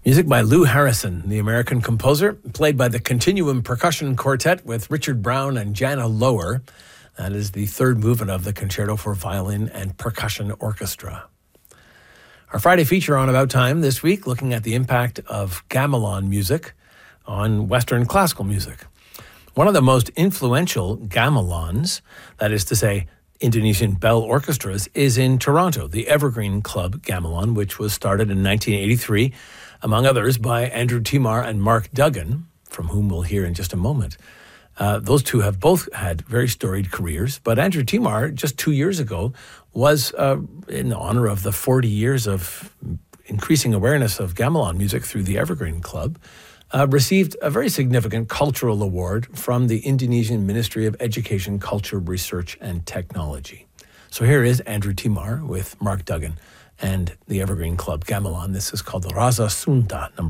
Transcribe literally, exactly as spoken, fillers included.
Music by Lou Harrison, the American composer, played by the Continuum Percussion Quartet with Richard Brown and Jana Lower. That is the third movement of the Concerto for Violin and Percussion Orchestra. Our Friday feature on About Time this week, looking at the impact of gamelan music on Western classical music. One of the most influential gamelans, that is to say, Indonesian bell orchestras, is in Toronto, the Evergreen Club Gamelan, which was started in nineteen eighty-three, among others, by Andrew Timar and Mark Duggan, from whom we'll hear in just a moment. Uh, those two have both had very storied careers, but Andrew Timar, just two years ago, was uh, in honor of the forty years of increasing awareness of gamelan music through the Evergreen Club, uh, received a very significant cultural award from the Indonesian Ministry of Education, Culture, Research and Technology. So here is Andrew Timar with Mark Duggan and the Evergreen Club Gamelan. This is called the Rasa Sunda, number